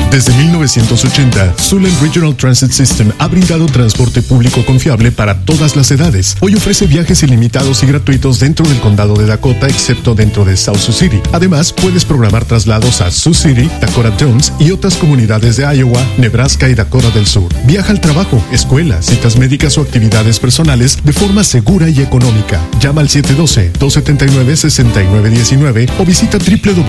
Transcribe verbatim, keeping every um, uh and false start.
Desde mil novecientos ochenta, Sulen Regional Transit System ha brindado transporte público confiable para todas las edades. Hoy ofrece viajes ilimitados y gratuitos dentro del condado de Dakota, excepto dentro de South Sioux City. Además, puedes programar traslados a Sioux City, Dakota Jones y otras comunidades de Iowa, Nebraska y Dakota del Sur. Viaja al trabajo, escuela, citas médicas o actividades personales de forma segura y económica. Llama al siete uno dos, dos siete nueve, seis nueve uno nueve o visita w w w punto